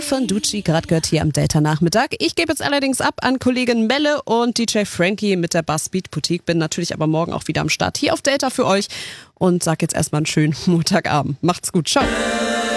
von Ducci, gerade gehört hier am Delta-Nachmittag. Ich gebe jetzt allerdings ab an Kollegin Melle und DJ Frankie mit der Bassbeat Boutique. Bin natürlich aber morgen auch wieder am Start hier auf Delta für euch und sag jetzt erstmal einen schönen Montagabend. Macht's gut, ciao.